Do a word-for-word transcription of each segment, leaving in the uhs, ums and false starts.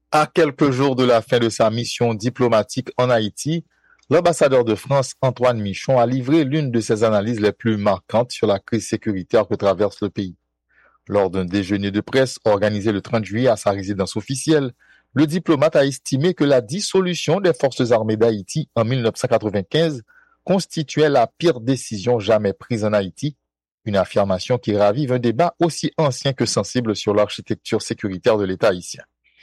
À quelques jours de la fin de sa mission diplomatique en Haïti, l'ambassadeur de France, Antoine Michon, a livré l'une de ses analyses les plus marquantes sur la crise sécuritaire que traverse le pays. Lors d'un déjeuner de presse organisé le trente juillet à sa résidence officielle, le diplomate a estimé que la dissolution des forces armées d'Haïti en mille neuf cent quatre-vingt-quinze constituait la pire décision jamais prise en Haïti, une affirmation qui ravive un débat aussi ancien que sensible sur l'architecture sécuritaire de l'État haïtien.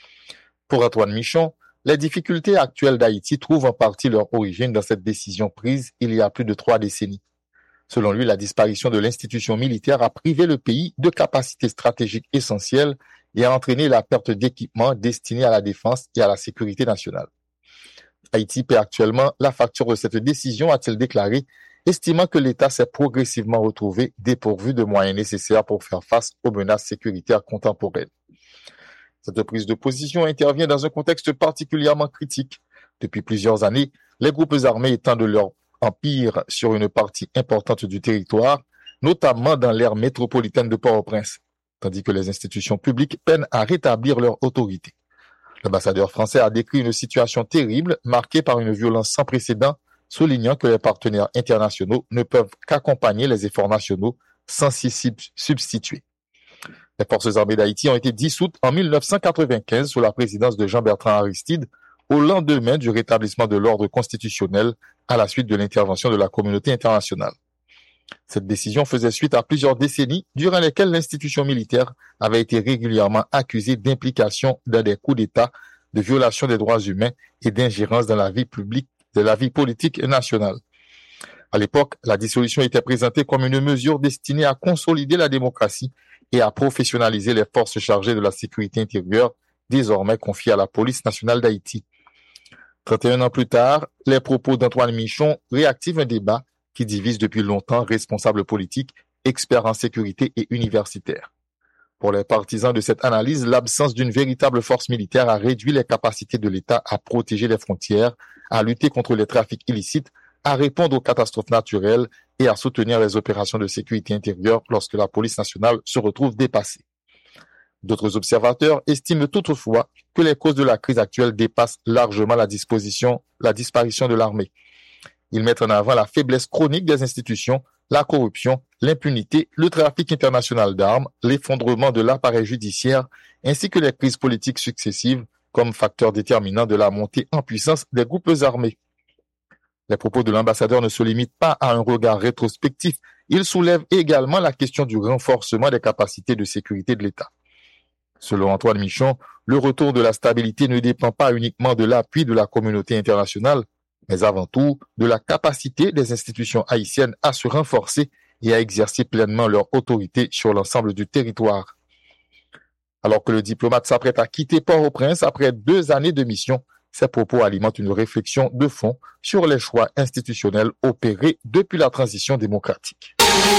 Pour Antoine Michon, les difficultés actuelles d'Haïti trouvent en partie leur origine dans cette décision prise il y a plus de trois décennies. Selon lui, la disparition de l'institution militaire a privé le pays de capacités stratégiques essentielles et a entraîné la perte d'équipements destinés à la défense et à la sécurité nationale. Haïti paie actuellement la facture de cette décision, a-t-il déclaré, estimant que l'État s'est progressivement retrouvé dépourvu de moyens nécessaires pour faire face aux menaces sécuritaires contemporaines. Cette prise de position intervient dans un contexte particulièrement critique. Depuis plusieurs années, les groupes armés étendent leur empire sur une partie importante du territoire, notamment dans l'aire métropolitaine de Port-au-Prince, tandis que les institutions publiques peinent à rétablir leur autorité. L'ambassadeur français a décrit une situation terrible, marquée par une violence sans précédent, soulignant que les partenaires internationaux ne peuvent qu'accompagner les efforts nationaux sans s'y substituer. Les forces armées d'Haïti ont été dissoutes en mille neuf cent quatre-vingt-quinze sous la présidence de Jean-Bertrand Aristide, au lendemain du rétablissement de l'ordre constitutionnel à la suite de l'intervention de la communauté internationale. Cette décision faisait suite à plusieurs décennies durant lesquelles l'institution militaire avait été régulièrement accusée d'implication dans des coups d'État, de violation des droits humains et d'ingérence dans la vie publique, de la vie politique nationale. À l'époque, la dissolution était présentée comme une mesure destinée à consolider la démocratie et à professionnaliser les forces chargées de la sécurité intérieure, désormais confiées à la police nationale d'Haïti. trente et un ans plus tard, les propos d'Antoine Michon réactivent un débat qui divise depuis longtemps responsables politiques, experts en sécurité et universitaires. Pour les partisans de cette analyse, l'absence d'une véritable force militaire a réduit les capacités de l'État à protéger les frontières, à lutter contre les trafics illicites, à répondre aux catastrophes naturelles et à soutenir les opérations de sécurité intérieure lorsque la police nationale se retrouve dépassée. D'autres observateurs estiment toutefois que les causes de la crise actuelle dépassent largement la disposition, la disparition de l'armée. Ils mettent en avant la faiblesse chronique des institutions, la corruption, l'impunité, le trafic international d'armes, l'effondrement de l'appareil judiciaire, ainsi que les crises politiques successives comme facteurs déterminants de la montée en puissance des groupes armés. Les propos de l'ambassadeur ne se limitent pas à un regard rétrospectif, ils soulèvent également la question du renforcement des capacités de sécurité de l'État. Selon Antoine Michon, le retour de la stabilité ne dépend pas uniquement de l'appui de la communauté internationale, mais avant tout de la capacité des institutions haïtiennes à se renforcer et à exercer pleinement leur autorité sur l'ensemble du territoire. Alors que le diplomate s'apprête à quitter Port-au-Prince après deux années de mission, ces propos alimentent une réflexion de fond sur les choix institutionnels opérés depuis la transition démocratique.